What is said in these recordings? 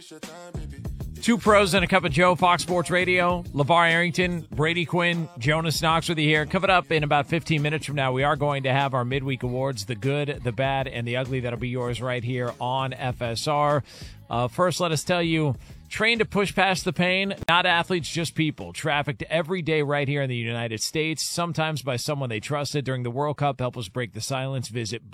Two pros and a cup of Joe, Fox Sports Radio. LeVar Arrington, Brady Quinn, Jonas Knox with you here. Coming up in about 15 minutes from now, we are going to have our midweek awards, the good, the bad, and the ugly. That'll be yours right here on FSR. First, let us tell you, trained to push past the pain, not athletes, just people. Trafficked every day right here in the United States, sometimes by someone they trusted. During the World Cup, help us break the silence. Visit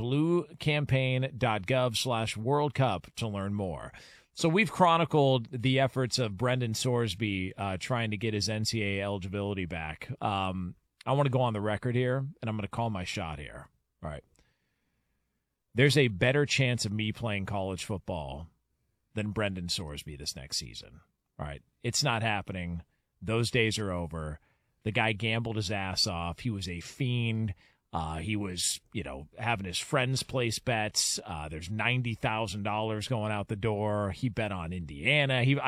bluecampaign.gov/World Cup to learn more. So we've chronicled the efforts of Brendan Sorsby trying to get his NCAA eligibility back. I want to go on the record here, and I'm going to call my shot here. All right. There's a better chance of me playing college football than Brendan Sorsby this next season. All right. It's not happening. Those days are over. The guy gambled his ass off. He was a fiend. He was, having his friends place bets. There's $90,000 going out the door. He bet on Indiana. He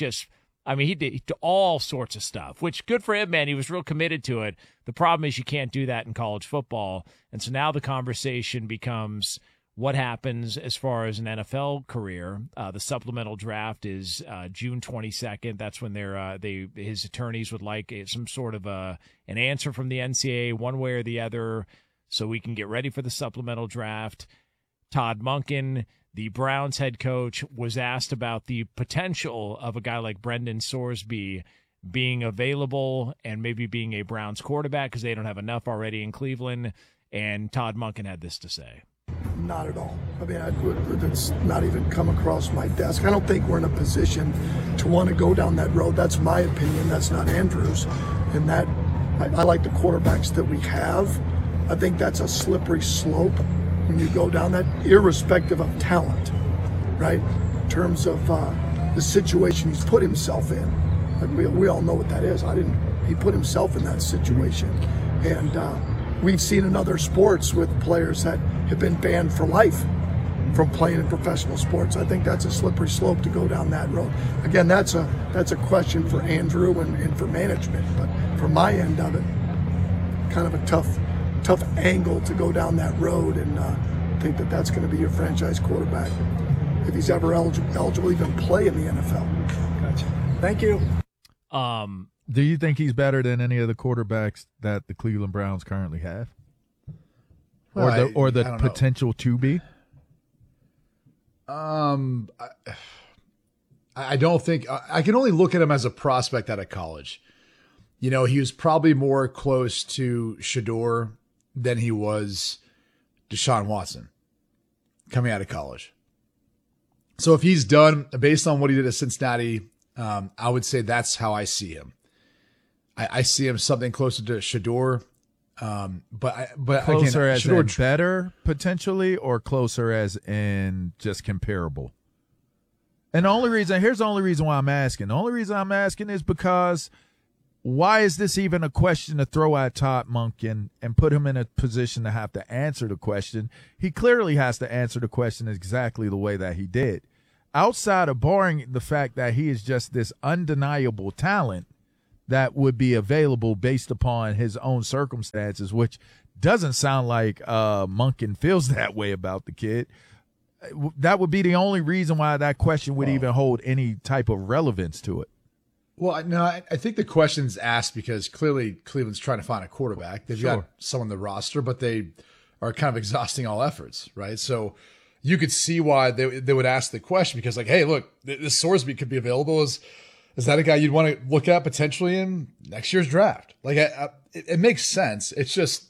did all sorts of stuff, which good for him, man. He was real committed to it. The problem is you can't do that in college football. And so now the conversation becomes what happens as far as an NFL career. The supplemental draft is June 22nd. That's when his attorneys would like some sort of an answer from the NCAA one way or the other so we can get ready for the supplemental draft. Todd Monken, the Browns head coach, was asked about the potential of a guy like Brendan Sorsby being available and maybe being a Browns quarterback because they don't have enough already in Cleveland. And Todd Monken had this to say. Not at all. I mean, it's not even come across my desk. I don't think we're in a position to want to go down that road. That's my opinion. That's not Andrew's. And that I like the quarterbacks that we have. I think that's a slippery slope when you go down that, irrespective of talent, right? In terms of the situation he's put himself in. We all know what that is. He put himself in that situation. And we've seen in other sports with players that have been banned for life from playing in professional sports. I think that's a slippery slope to go down that road. Again, that's a question for Andrew and for management. But from my end of it, kind of a tough angle to go down that road and think that that's going to be your franchise quarterback if he's ever eligible to even play in the NFL. Gotcha. Thank you. Do you think he's better than any of the quarterbacks that the Cleveland Browns currently have? Well, or the potential to be? I don't think I can only look at him as a prospect out of college. He was probably more close to Shedeur than he was Deshaun Watson coming out of college. So if he's done based on what he did at Cincinnati, I would say that's how I see him. I see him something closer to Shedeur. But closer again, as in better potentially, or closer as in just comparable. And here's the only reason why I'm asking. The only reason I'm asking is because why is this even a question to throw at Todd Monken and put him in a position to have to answer the question? He clearly has to answer the question exactly the way that he did. Outside of barring the fact that he is just this undeniable talent that would be available based upon his own circumstances, which doesn't sound like Monken feels that way about the kid. That would be the only reason why that question would even hold any type of relevance to it. Well, no, I think the question's asked because clearly Cleveland's trying to find a quarterback. They've got someone on the roster, but they are kind of exhausting all efforts, right? So you could see why they would ask the question because, like, hey, look, this Sorsby could be available. Is that a guy you'd want to look at potentially in next year's draft? Like, it makes sense. It's just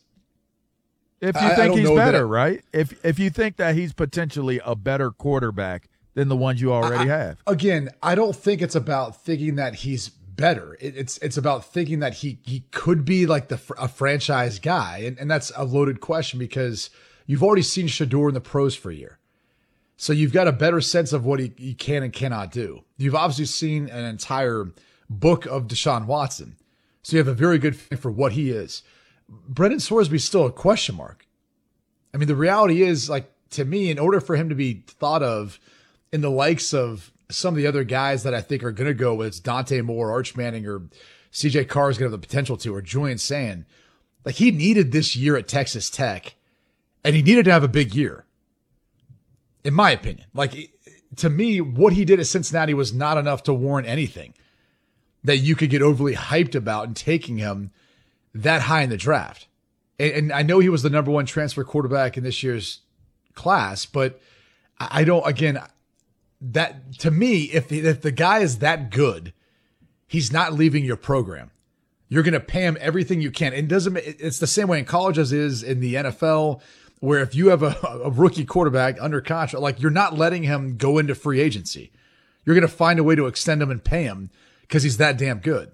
if you think he's better, right? If you think that he's potentially a better quarterback than the ones you already have. Again, I don't think it's about thinking that he's better. It's about thinking that he could be like a franchise guy, and that's a loaded question because you've already seen Shedeur in the pros for a year. So you've got a better sense of what he can and cannot do. You've obviously seen an entire book of Deshaun Watson. So you have a very good feeling for what he is. Brendan Sorsby is still a question mark. I mean, the reality is, like, to me, in order for him to be thought of in the likes of some of the other guys that I think are going to go, whether it's Dante Moore, Arch Manning, or CJ Carr is going to have the potential to, or Julian Sand, like, he needed this year at Texas Tech, and he needed to have a big year. In my opinion, like, to me, what he did at Cincinnati was not enough to warrant anything that you could get overly hyped about and taking him that high in the draft. And I know he was the number one transfer quarterback in this year's class, but I don't, again, that to me, if the guy is that good, he's not leaving your program. You're going to pay him everything you can. It's the same way in college as it is in the NFL, where if you have a rookie quarterback under contract, like you're not letting him go into free agency. You're going to find a way to extend him and pay him because he's that damn good.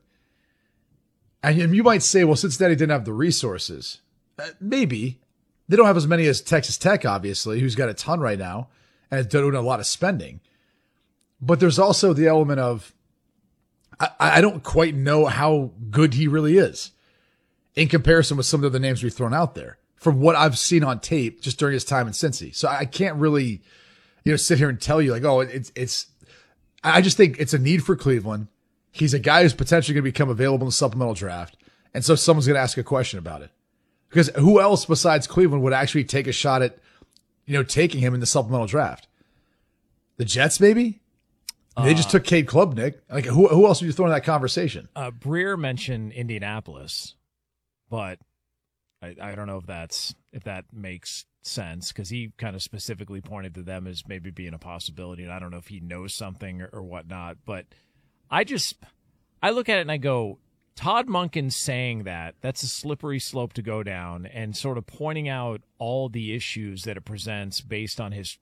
And you might say, well, Cincinnati didn't have the resources. Maybe. They don't have as many as Texas Tech, obviously, who's got a ton right now and is doing a lot of spending. But there's also the element of, I don't quite know how good he really is in comparison with some of the other names we've thrown out there from what I've seen on tape just during his time in Cincy. So I can't really, sit here and tell you like, oh, I just think it's a need for Cleveland. He's a guy who's potentially going to become available in the supplemental draft. And so someone's going to ask a question about it. Because who else besides Cleveland would actually take a shot at, taking him in the supplemental draft? The Jets, maybe? They just took Cade Klubnik. Like, who else would you throw in that conversation? Breer mentioned Indianapolis, but I don't know if that makes sense because he kind of specifically pointed to them as maybe being a possibility, and I don't know if he knows something or whatnot. But I look at it and I go, Todd Monken saying that's a slippery slope to go down, and sort of pointing out all the issues that it presents based on his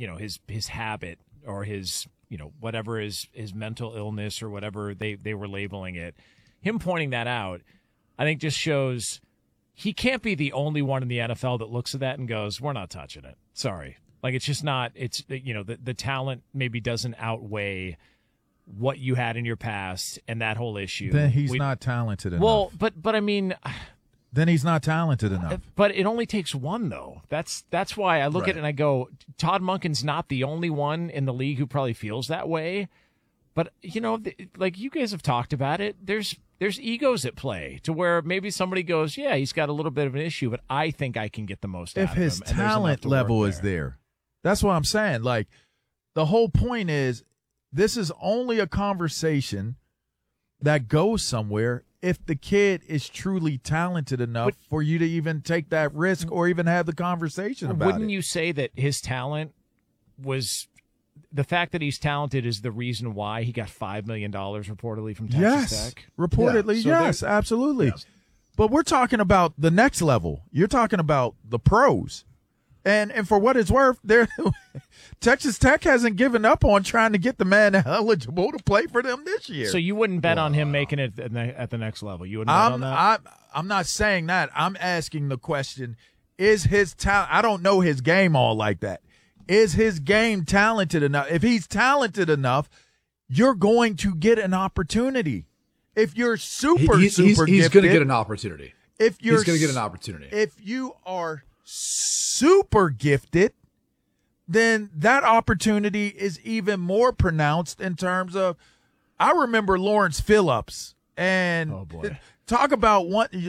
habit or his, whatever his mental illness or whatever they were labeling it. Him pointing that out, I think just shows he can't be the only one in the NFL that looks at that and goes, we're not touching it. Sorry. Like, it's just not, the talent maybe doesn't outweigh what you had in your past and that whole issue. Then he's not talented enough. Well, but I mean, then he's not talented enough. But it only takes one, though. That's why I look at it and I go, Todd Monken's not the only one in the league who probably feels that way. But, like you guys have talked about it, there's egos at play to where maybe somebody goes, yeah, he's got a little bit of an issue, but I think I can get the most out of him. If his talent level is there. That's what I'm saying. Like, the whole point is, this is only a conversation that goes somewhere if the kid is truly talented enough for you to even take that risk or even have the conversation about it. Wouldn't you say that his talent was the fact that he's talented is the reason why he got $5 million reportedly from Texas Tech? Reportedly, yes, absolutely. Yes. But we're talking about the next level. You're talking about the pros. And for what it's worth, Texas Tech hasn't given up on trying to get the man eligible to play for them this year. So you wouldn't bet on him making it at the next level? You wouldn't bet on that? I'm not saying that. I'm asking the question, is his talent – I don't know his game all like that. Is his game talented enough? If he's talented enough, you're going to get an opportunity. If you're super he's gifted – he's going to get an opportunity. He's going to get an opportunity. If you are – super gifted, then that opportunity is even more pronounced in terms of, I remember Lawrence Phillips and talk about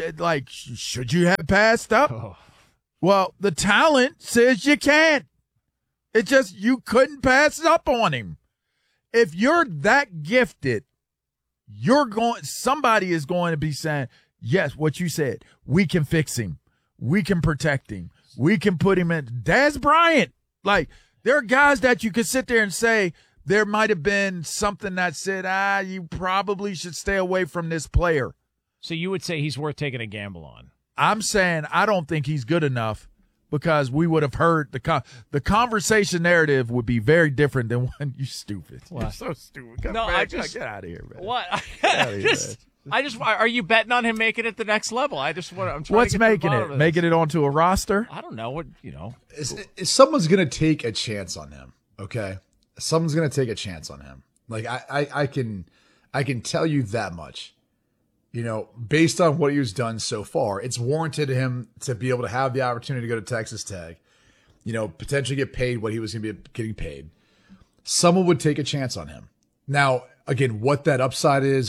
should you have passed up? Oh. Well, the talent says you can't. It's just, you couldn't pass up on him. If you're that gifted, somebody is going to be saying, yes, what you said, we can fix him. We can protect him. We can put him in. Dez Bryant. Like, there are guys that you could sit there and say there might have been something that said, you probably should stay away from this player. So you would say he's worth taking a gamble on? I'm saying I don't think he's good enough because we would have heard the conversation narrative would be very different than when you stupid. What? You're so stupid. Get out of here, man. What? Are you betting on him making it the next level? I'm trying What's to get making it? Making it onto a roster? I don't know. Someone's going to take a chance on him. Okay. Someone's going to take a chance on him. Like I can tell you that much, based on what he's done so far, it's warranted him to be able to have the opportunity to go to Texas Tech, potentially get paid what he was going to be getting paid. Someone would take a chance on him. Now, again, what that upside is,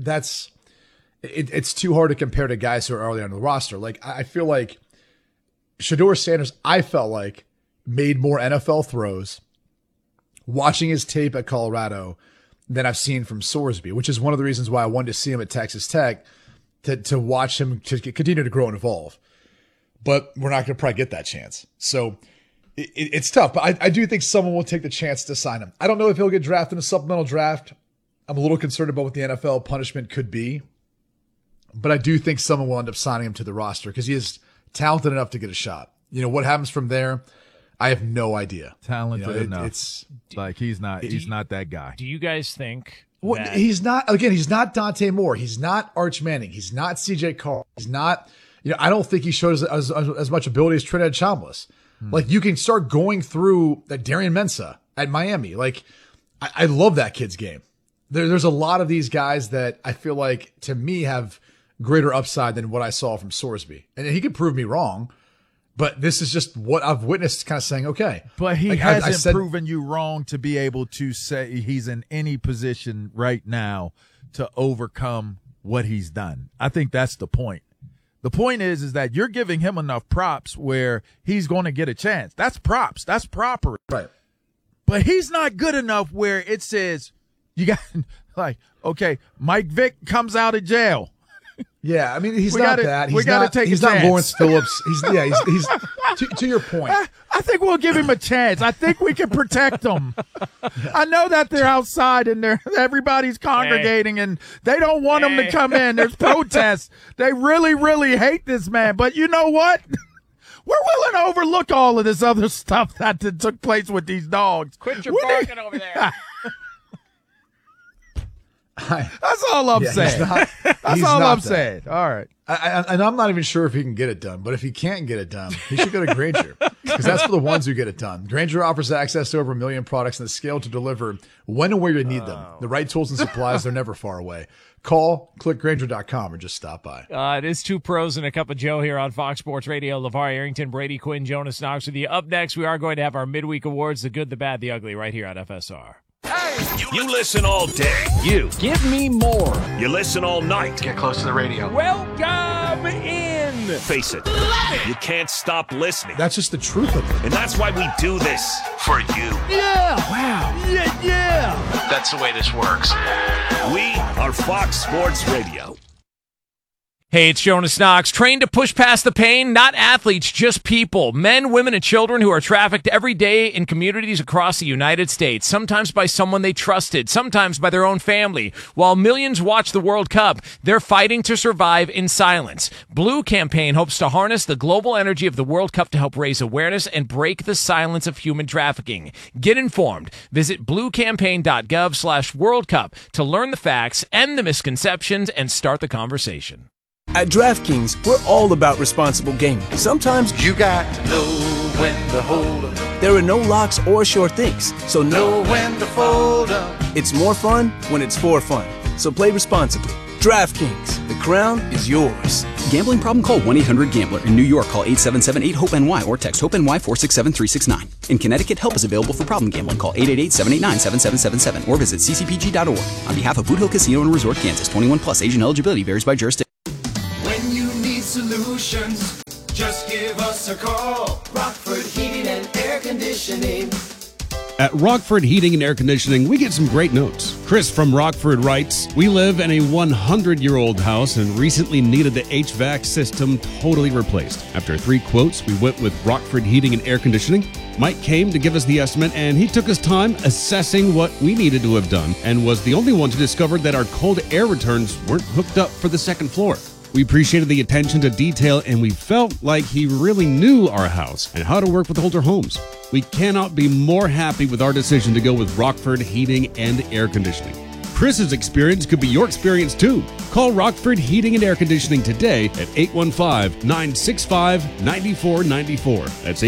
it's too hard to compare to guys who are early on the roster. Like, I feel like Shedeur Sanders, I felt like, made more NFL throws watching his tape at Colorado than I've seen from Sorsby, which is one of the reasons why I wanted to see him at Texas Tech, to watch him to continue to grow and evolve. But we're not going to probably get that chance. So it's tough. But I do think someone will take the chance to sign him. I don't know if he'll get drafted in a supplemental draft. I'm a little concerned about what the NFL punishment could be. But I do think someone will end up signing him to the roster because he is talented enough to get a shot. What happens from there, I have no idea. Talented enough. It's like he's not that guy. Do you guys think that he's not Dante Moore. He's not Arch Manning. He's not CJ Carr. He's not, I don't think he showed as much ability as Trinidad Chambliss. Like, you can start going through that Darian Mensah at Miami. Like, I love that kid's game. There's a lot of these guys that I feel like, to me, have greater upside than what I saw from Sorsby. And he could prove me wrong, but this is just what I've witnessed, kind of saying, okay. But he hasn't proven you wrong to be able to say he's in any position right now to overcome what he's done. I think that's the point. The point is that you're giving him enough props where he's going to get a chance. That's props. That's proper. Right. But he's not good enough where it says you got, like, okay, Mike Vick comes out of jail. Yeah, I mean, he's not that. He's not Lawrence Phillips. He's to your point. I think we'll give him a chance. I think we can protect him. I know that they're outside and everybody's congregating and they don't want him to come in. There's protests. They really, really hate this man. But you know what? We're willing to overlook all of this other stuff that took place with these dogs. Quit your barking over there. That's all I'm saying. That's all I'm saying. All right. And I'm not even sure if he can get it done, but if he can't get it done, he should go to Grainger because that's for the ones who get it done. Grainger offers access to over 1 million products and the scale to deliver when and where you need them. The right tools and supplies, they're never far away. Call, click Grainger.com or just stop by. It is Two Pros and a Cup of Joe here on Fox Sports Radio. LeVar Arrington, Brady Quinn, Jonas Knox with you. Up next, we are going to have our midweek awards, the good, the bad, the ugly, right here on FSR. You listen all day. You. Give me more. You listen all night. Get close to the radio. Welcome in. Face it. You can't stop listening. That's just the truth of it. And that's why we do this. For you. Yeah. Wow. Yeah. That's the way this works. We are Fox Sports Radio. Hey, it's Jonas Knox. Trained to push past the pain? Not athletes, just people. Men, women, and children who are trafficked every day in communities across the United States. Sometimes by someone they trusted, sometimes by their own family. While millions watch the World Cup, they're fighting to survive in silence. Blue Campaign hopes to harness the global energy of the World Cup to help raise awareness and break the silence of human trafficking. Get informed. Visit bluecampaign.gov/World Cup to learn the facts, end the misconceptions, and start the conversation. At DraftKings, we're all about responsible gaming. Sometimes you got to know when to hold up. There are no locks or sure things, so know when to fold up. It's more fun when it's for fun. So play responsibly. DraftKings, the crown is yours. Gambling problem? Call 1-800-GAMBLER. In New York, call 877-8-HOPE-NY or text HOPE-NY 467-369. In Connecticut, help is available for problem gambling. Call 888-789-7777 or visit ccpg.org. On behalf of Boot Hill Casino and Resort, Kansas, 21 plus. Age and eligibility varies by jurisdiction. When you need solutions, just give us a call. Rockford Heating and Air Conditioning. At Rockford Heating and Air Conditioning, we get some great notes. Chris from Rockford writes, we live in a 100-year-old house and recently needed the HVAC system totally replaced. After 3 quotes, we went with Rockford Heating and Air Conditioning. Mike came to give us the estimate, and he took his time assessing what we needed to have done and was the only one to discover that our cold air returns weren't hooked up for the second floor. We appreciated the attention to detail, and we felt like he really knew our house and how to work with older homes. We cannot be more happy with our decision to go with Rockford Heating and Air Conditioning. Chris's experience could be your experience too. Call Rockford Heating and Air Conditioning today at 815-965-9494. That's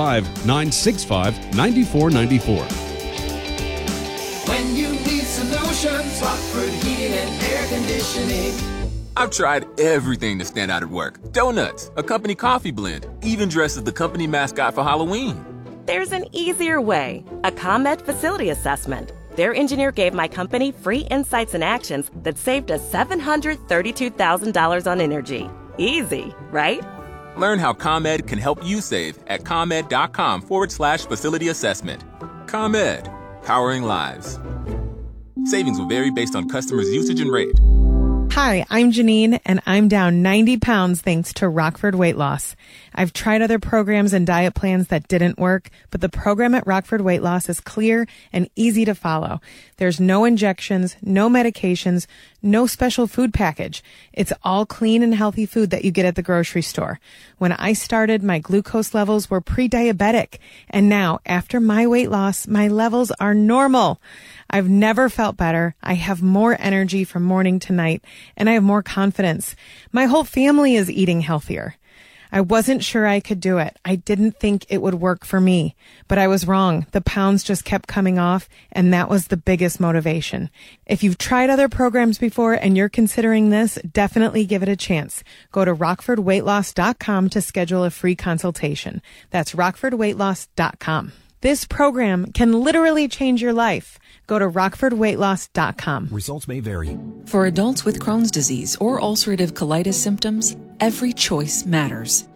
815-965-9494. When you need solutions, Rockford Heating and Air Conditioning. I've tried everything to stand out at work. Donuts, a company coffee blend, even dressed as the company mascot for Halloween. There's an easier way. A ComEd facility assessment. Their engineer gave my company free insights and actions that saved us $732,000 on energy. Easy, right? Learn how ComEd can help you save at ComEd.com/facility assessment. ComEd, powering lives. Savings will vary based on customers' usage and rate. Hi, I'm Janine, and I'm down 90 pounds thanks to Rockford Weight Loss. I've tried other programs and diet plans that didn't work, but the program at Rockford Weight Loss is clear and easy to follow. There's no injections, no medications, no special food package. It's all clean and healthy food that you get at the grocery store. When I started, my glucose levels were pre-diabetic, and now, after my weight loss, my levels are normal. I've never felt better. I have more energy from morning to night, and I have more confidence. My whole family is eating healthier. I wasn't sure I could do it. I didn't think it would work for me, but I was wrong. The pounds just kept coming off, and that was the biggest motivation. If you've tried other programs before and you're considering this, definitely give it a chance. Go to rockfordweightloss.com to schedule a free consultation. That's rockfordweightloss.com. This program can literally change your life. Go to rockfordweightloss.com. Results may vary. For adults with Crohn's disease or ulcerative colitis symptoms, every choice matters.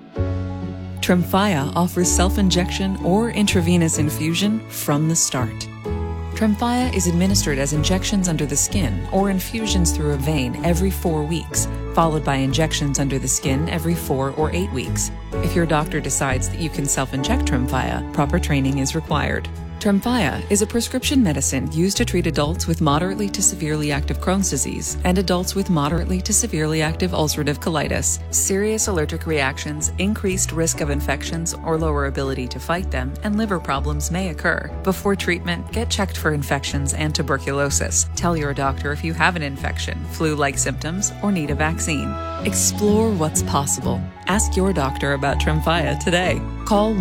Tremfya offers self-injection or intravenous infusion from the start. Tremfya is administered as injections under the skin or infusions through a vein every 4 weeks, followed by injections under the skin every 4 or 8 weeks. If your doctor decides that you can self-inject Tremfya, proper training is required. Tremfya is a prescription medicine used to treat adults with moderately to severely active Crohn's disease and adults with moderately to severely active ulcerative colitis. Serious allergic reactions, increased risk of infections or lower ability to fight them, and liver problems may occur. Before treatment, get checked for infections and tuberculosis. Tell your doctor if you have an infection, flu-like symptoms, or need a vaccine. Explore what's possible. Ask your doctor about Tremfya today. Call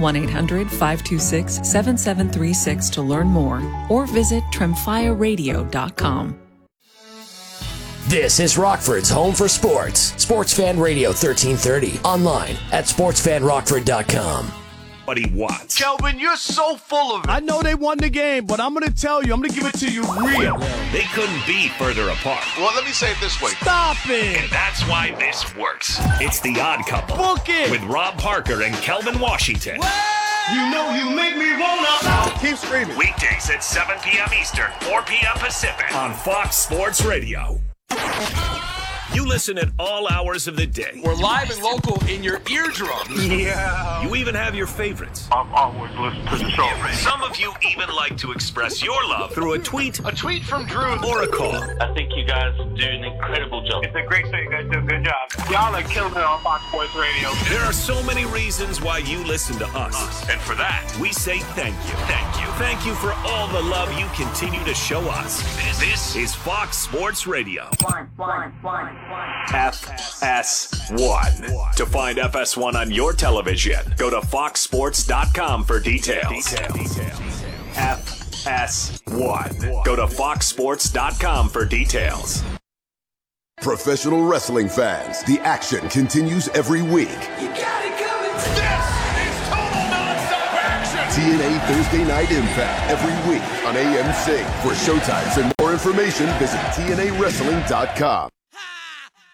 1-800-526-7736 to learn more or visit tremfyaradio.com. This is Rockford's home for sports. Sports Fan Radio 1330. Online at sportsfanrockford.com. What he wants. Kelvin, you're so full of it. I know they won the game, but I'm going to tell you, I'm going to give it to you real. They couldn't be further apart. Well, let me say it this way. Stop it. And that's why this works. It's The Odd Couple. Book it. With Rob Parker and Kelvin Washington. You know you make me wanna. Keep screaming. Weekdays at 7 p.m. Eastern, 4 p.m. Pacific on Fox Sports Radio. You listen at all hours of the day. We're live and local in your eardrums. Yeah. You even have your favorites. I've always listened to the show. Some of you even like to express your love through a tweet. A tweet from Drew. Or a call. I think you guys do an incredible job. It's a great show. You guys do a good job. Y'all are killing it on Fox Sports Radio. There are so many reasons why you listen to us. And for that, we say thank you. Thank you. Thank you for all the love you continue to show us. This is Fox Sports Radio. FS1. To find FS1 on your television, go to foxsports.com for details. FS1. Go to foxsports.com for details. Professional wrestling fans, the action continues every week. You got it coming. This is total non-stop action. TNA Thursday Night Impact every week on AMC. For showtimes and more information, visit TNAWrestling.com.